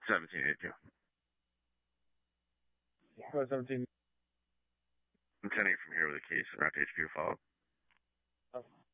1782. Well, 17. I'm sending it from here with a case and route to HQ to follow. Oh.